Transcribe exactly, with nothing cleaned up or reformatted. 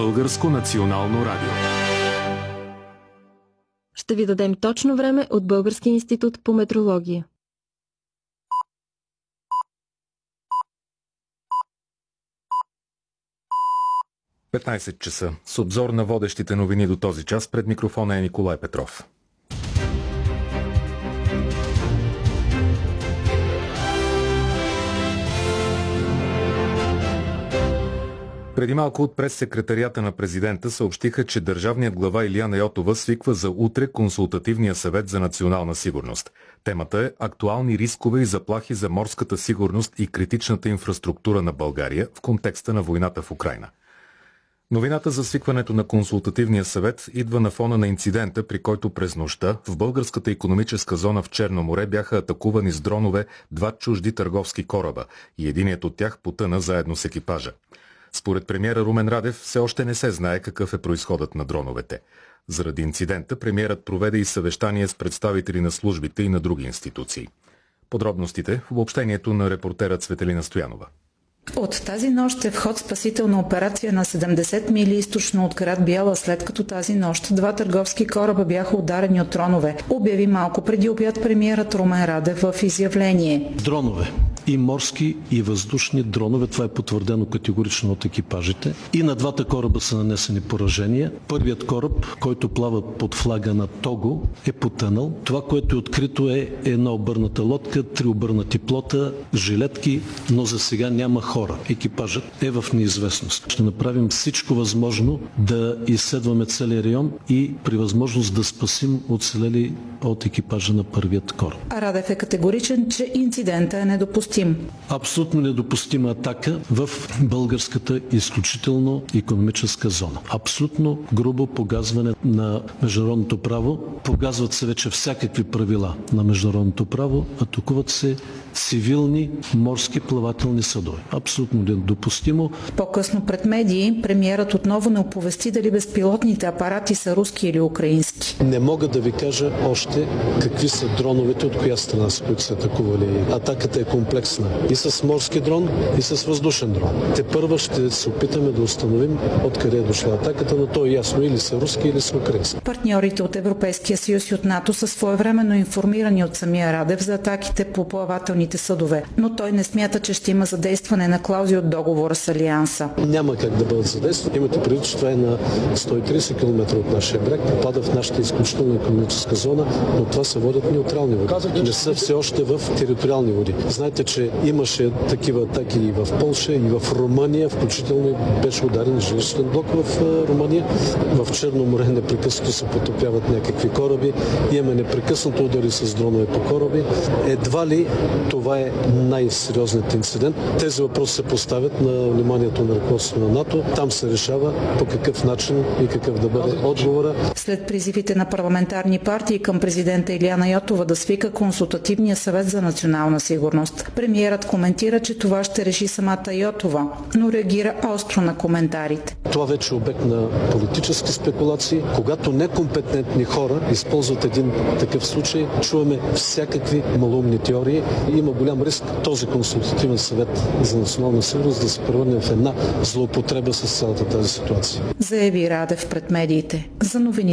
Българско национално радио. Ще ви дадем точно време от Българския институт по метрология. петнайсет часа. С обзор на водещите новини до този час пред микрофона е Николай Петров. Преди малко от прес-секретарията на президента съобщиха, че държавният глава Илияна Йотова свиква за утре консултативния съвет за национална сигурност. Темата е актуални рискове и заплахи за морската сигурност и критичната инфраструктура на България в контекста на войната в Украйна. Новината за свикването на консултативния съвет идва на фона на инцидента, при който през нощта в българската икономическа зона в Черно море бяха атакувани с дронове два чужди търговски кораба и единият от тях потъна заедно с екипажа. Според премиера Румен Радев все още не се знае какъв е произходът на дроновете. Заради инцидента премиерът проведе и съвещание с представители на службите и на други институции. Подробностите в обобщението на репортера Цветелина Стоянова. От тази нощ е в ход спасителна операция на седемдесет мили източно от град Бяла, след като тази нощ два търговски кораба бяха ударени от дронове, обяви малко преди обяд премиерът Румен Радев в изявление. Дронове. И морски, и въздушни дронове. Това е потвърдено категорично от екипажите. И на двата кораба са нанесени поражения. Първият кораб, който плава под флага на Того, е потънал. Това, което е открито, е една обърната лодка, три обърнати плота, жилетки, но за сега няма хора. Екипажът е в неизвестност. Ще направим всичко възможно да изследваме целия район и при възможност да спасим оцелели от екипажа на първият кораб. Радев е категоричен, че инцидента е недопустим. Абсолютно недопустима атака в българската изключително икономическа зона. Абсолютно грубо погазване на международното право. Погазват се вече всякакви правила на международното право. Атакуват се цивилни морски плавателни съдове. Абсолютно недопустимо. По-късно пред медии премиерът отново не оповести дали безпилотните апарати са руски или украински. Не мога да ви кажа още какви са дроновете, от коя страна са, които са атакували. Атаката е комплексна. И с морски дрон, и с въздушен дрон. Те първа ще се опитаме да установим откъде е дошла атаката, но то е ясно, или са руски, или са украински. Партньорите от Европейския съюз и от НАТО са своевременно информирани от самия Радев за атаките по плавателни съдове, но той не смята, че ще има задействане на клаузи от договора с Алианса. Няма как да бъдат задействани. Имате предвид, че това е на сто и трийсет километра от нашия бряг, попада в нашата изключителна икономическа зона, но това се водят неутрални води. Не са все още в териториални води. Знаете, че имаше такива атаки и в Полша, и в Румъния, включително беше ударен жилищен блок в Румъния. В Черно море непрекъснато се потопяват някакви кораби. Имаме непрекъснато удари с дронове по кораби. Едва ли това е най-сериозният инцидент. Тези въпроси се поставят на вниманието на ръководството на НАТО. Там се решава по какъв начин и какъв да бъде отговора. След призивите на парламентарни партии към президента Илияна Йотова да свика консултативния съвет за национална сигурност, премиерът коментира, че това ще реши самата Йотова, но реагира остро на коментарите. Това вече е обект на политически спекулации. Когато некомпетентни хора използват един такъв случай, чуваме всякакви малумни теории. Има голям риск този консултативен съвет за национална сигурност да се превърне в една злоупотреба с цялата тази ситуация. Заяви Радев пред медиите. За новини